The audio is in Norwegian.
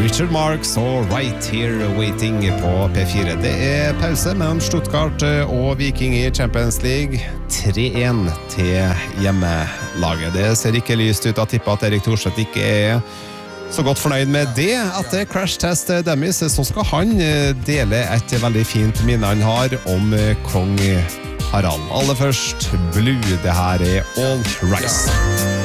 Richard Marx og Right Here Waiting på P4. Det pause mellom Stuttgart og Viking i Champions League. 3-1 til hjemmelaget. Det ser ikke lyst ut. Jeg tipper at Erik Thorstvedt ikke så godt fornøyd med det. Etter Crash Test Dummies så skal han dele et veldig fint minne han har om kong Harald. Aller først Blue, det her All Rise.